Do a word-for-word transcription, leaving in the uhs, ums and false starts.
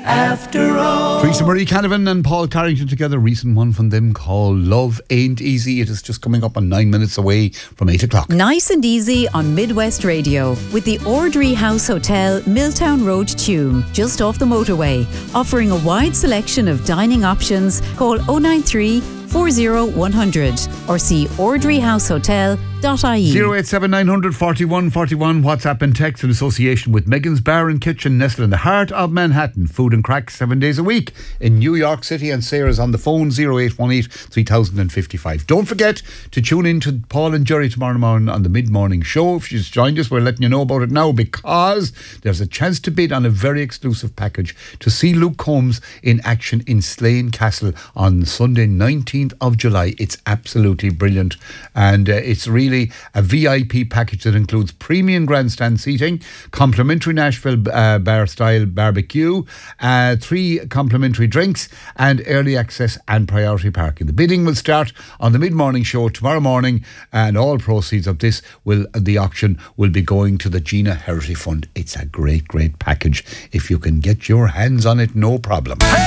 after all. Teresa Marie Canavan and Paul Carrington together, recent one from them called Love Ain't Easy. It is just coming up on nine minutes away from eight o'clock. Nice and easy on Midwest Radio with the Ordry House Hotel, Milltown Road, Tuam, just off the motorway. Offering a wide selection of dining options. Call oh nine three, four oh one hundred or see ordry house hotel dot I E. zero eight seven nine hundred forty-one forty-one. WhatsApp and text in association with Megan's Bar and Kitchen, nestled in the heart of Manhattan. Food and crack seven days a week in New York City. And Sarah's on the phone, zero eight one eight, three thousand fifty-five. Don't forget to tune in to Paul and Jerry tomorrow morning on the mid-morning show. If she's joined us, we're letting you know about it now, because there's a chance to bid on a very exclusive package to see Luke Combs in action in Slane Castle on Sunday nineteenth of July. It's absolutely brilliant, and uh, it's really a V I P package that includes premium grandstand seating, complimentary Nashville uh, bar style barbecue, uh, three complimentary drinks, and early access and priority parking. The bidding will start on the mid-morning show tomorrow morning, and all proceeds of this will the auction will be going to the Gina Heritage Fund. It's a great great package. If you can get your hands on it, no problem.